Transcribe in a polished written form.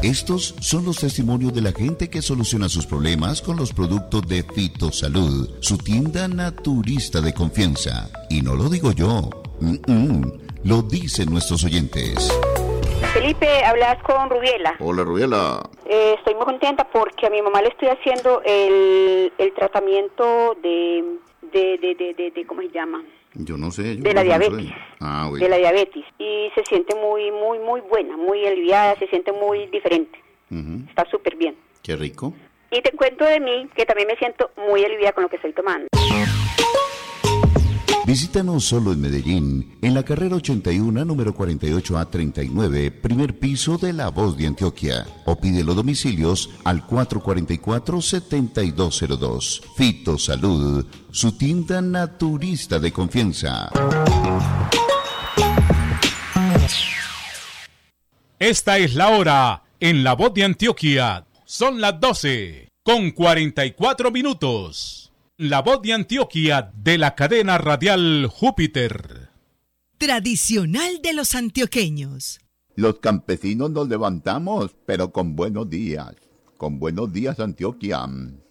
Estos son los testimonios de la gente que soluciona sus problemas con los productos de Fitosalud, su tienda naturista de confianza. Y no lo digo yo, lo dicen nuestros oyentes. Felipe, hablas con Rubiela. Hola, Rubiela. Estoy muy contenta porque a mi mamá le estoy haciendo el tratamiento de ¿cómo se llama? Yo no sé. De la diabetes. Bueno. De la diabetes. Y se siente muy buena, muy aliviada, se siente muy diferente. Está súper bien. Qué rico. Y te cuento de mí que también me siento muy aliviada con lo que estoy tomando. Visítanos solo en Medellín, en la carrera 81, número 48A39, primer piso de La Voz de Antioquia. O pide los domicilios al 444-7202. Fitosalud, su tienda naturista de confianza. Esta es la hora en La Voz de Antioquia. Son las 12:44. La Voz de Antioquia de la cadena radial Júpiter. Tradicional de los antioqueños. Los campesinos nos levantamos, pero con buenos días. Con buenos días, Antioquia.